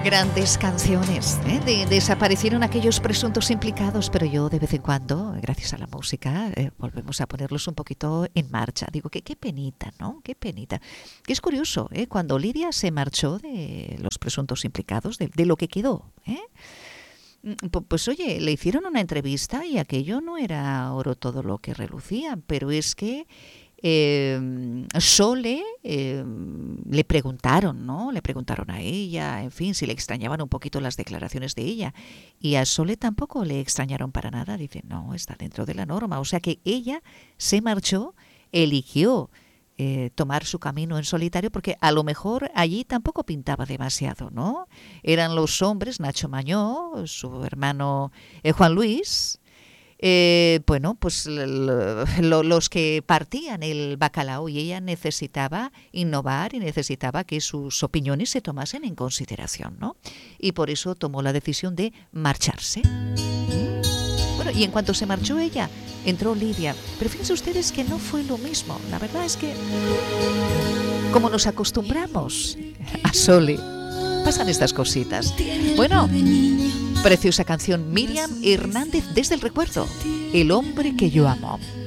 Grandes canciones, desaparecieron aquellos presuntos implicados, pero yo de vez en cuando, gracias a la música, volvemos a ponerlos un poquito en marcha. Digo, qué penita, ¿no? Qué penita. Que es curioso, cuando Lidia se marchó de los presuntos implicados, de lo que quedó, pues oye, le hicieron una entrevista y aquello no era oro todo lo que relucía, pero es que Sole le preguntaron, ¿no? Le preguntaron a ella, en fin, si le extrañaban un poquito las declaraciones de ella. Y a Sole tampoco le extrañaron para nada. Dice, no, está dentro de la norma. O sea que ella se marchó, eligió tomar su camino en solitario, porque a lo mejor allí tampoco pintaba demasiado, ¿no? Eran los hombres, Nacho Mañó, su hermano Juan Luis, bueno, pues los que partían el bacalao, y ella necesitaba innovar y necesitaba que sus opiniones se tomasen en consideración, ¿no? Y por eso tomó la decisión de marcharse. Bueno, y en cuanto se marchó ella, entró Lidia. Pero fíjense ustedes que no fue lo mismo. La verdad es que, como nos acostumbramos a Sole, pasan estas cositas. Bueno, preciosa canción, Miriam Hernández, Desde el recuerdo, El hombre que yo amo.